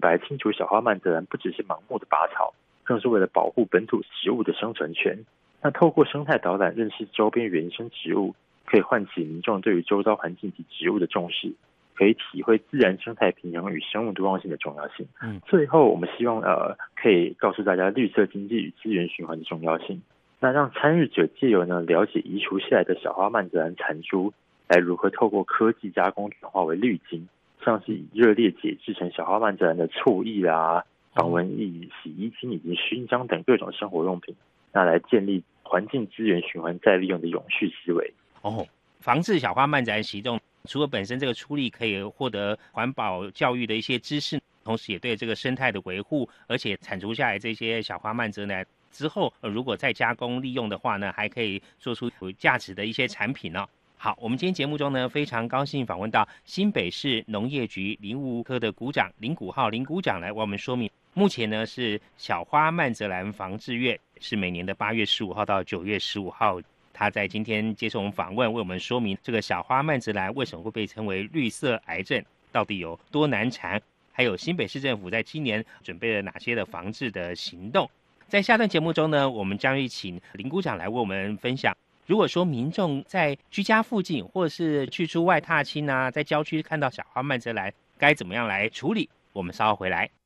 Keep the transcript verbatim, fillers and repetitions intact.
白清除小花曼泽兰不只是盲目的拔草，更是为了保护本土植物的生存权。那透过生态导览认识周边原生植物，可以唤起民众对于周遭环境及植物的重视，可以体会自然生态平衡与生物多样性的重要性。嗯，最后我们希望呃可以告诉大家绿色经济与资源循环的重要性。那让参与者借由呢了解移除下来的小花曼泽兰残株，来如何透过科技加工转化为绿金，像是以热裂解制成小花曼泽兰的醋液啦、防蚊液、洗衣精以及熏香等各种生活用品，那来建立环境资源循环再利用的永续思维。 哦，防治小花曼泽兰行动，除了本身这个出力可以获得环保教育的一些知识，同时也对这个生态的维护，而且产出下来这些小花曼泽兰之后，呃、如果再加工利用的话呢，还可以做出有价值的一些产品呢。好，我们今天节目中呢，非常高兴访问到新北市农业局林务科的股长林古浩林股长来为我们说明，目前呢是小花曼泽兰防治月，是每年的八月十五号到九月十五号。他在今天接受我们访问，为我们说明这个小花曼泽兰为什么会被称为绿色癌症，到底有多难缠，还有新北市政府在今年准备了哪些的防治的行动。在下段节目中呢，我们将会请林股长来为我们分享，如果说民众在居家附近或者是去出外踏青啊，在郊区看到小花曼泽兰该怎么样来处理，我们稍后回来。